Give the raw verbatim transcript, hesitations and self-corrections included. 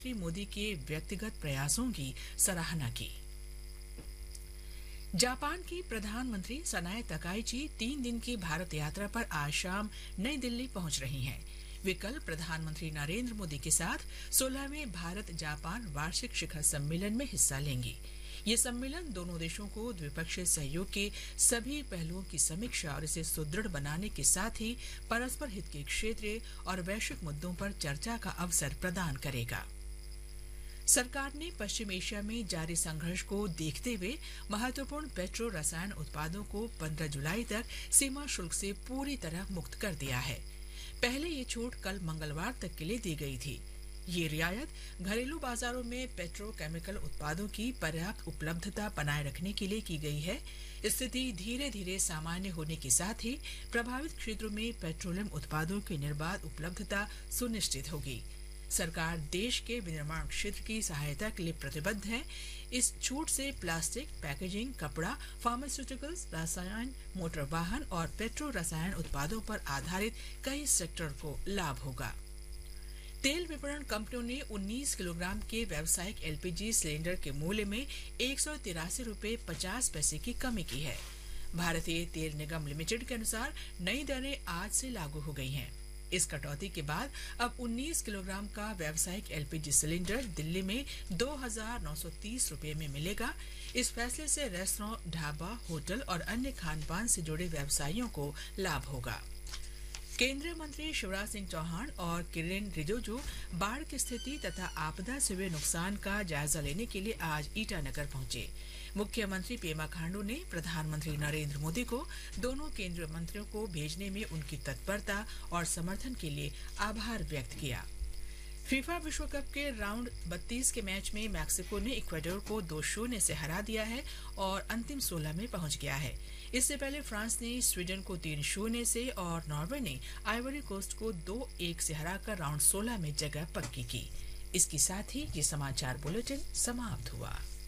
श्री मोदी के व्यक्तिगत प्रयासों की सराहना की। जापान की प्रधानमंत्री सनाए तकाइची तीन दिन की भारत यात्रा पर आज शाम नई दिल्ली पहुंच रही हैं। वे कल प्रधानमंत्री नरेंद्र मोदी के साथ सोलहवें भारत जापान वार्षिक शिखर सम्मेलन में हिस्सा लेंगी। ये सम्मेलन दोनों देशों को द्विपक्षीय सहयोग के सभी पहलुओं की समीक्षा और इसे सुदृढ़ बनाने के साथ ही परस्पर हित के क्षेत्रीय और वैश्विक मुद्दों पर चर्चा का अवसर प्रदान करेगा। सरकार ने पश्चिम एशिया में जारी संघर्ष को देखते हुए महत्वपूर्ण पेट्रो रसायन उत्पादों को पंद्रह जुलाई तक सीमा शुल्क से पूरी तरह मुक्त कर दिया है। पहले ये छूट कल मंगलवार तक के लिए दी गई थी। ये रियायत घरेलू बाजारों में पेट्रोकेमिकल उत्पादों की पर्याप्त उपलब्धता बनाए रखने के लिए की गई है। स्थिति धीरे धीरे सामान्य होने के साथ ही प्रभावित क्षेत्रों में पेट्रोलियम उत्पादों की निर्बाध उपलब्धता सुनिश्चित होगी। सरकार देश के विनिर्माण क्षेत्र की सहायता के लिए प्रतिबद्ध है। इस छूट से प्लास्टिक, पैकेजिंग, कपड़ा, फार्मास्यूटिकल्स, रसायन, मोटर वाहन और पेट्रो रसायन उत्पादों पर आधारित कई सेक्टर को लाभ होगा। तेल विपणन कंपनियों ने उन्नीस किलोग्राम के व्यावसायिक एलपीजी सिलेंडर के मूल्य में एक सौ तिरासी रूपये पचास पैसे की कमी की है। भारतीय तेल निगम लिमिटेड के अनुसार नई दरें आज से लागू हो गई हैं। इस कटौती के बाद अब उन्नीस किलोग्राम का व्यावसायिक एलपीजी सिलेंडर दिल्ली में दो हजार नौ सौ तीस रूपये में मिलेगा। इस फैसले से रेस्टोरेंट, ढाबा, होटल और अन्य खान पान से जुड़े व्यवसायियों को लाभ होगा। केंद्रीय मंत्री शिवराज सिंह चौहान और किरेन रिजिजू बाढ़ की स्थिति तथा आपदा से हुए नुकसान का जायजा लेने के लिए आज ईटानगर पहुंचे। मुख्यमंत्री पेमा खांडू ने प्रधानमंत्री नरेंद्र मोदी को दोनों केंद्रीय मंत्रियों को भेजने में उनकी तत्परता और समर्थन के लिए आभार व्यक्त किया। फीफा विश्व कप के राउंड बत्तीस के मैच में मैक्सिको ने इक्वाडोर को दो शून्य से हरा दिया है और अंतिम सोलह में पहुंच गया है। इससे पहले फ्रांस ने स्वीडन को तीन शून्य से और नॉर्वे ने आइवरी कोस्ट को दो एक से हराकर राउंड सोलह में जगह पक्की की। इसके साथ ही ये समाचार बुलेटिन समाप्त हुआ।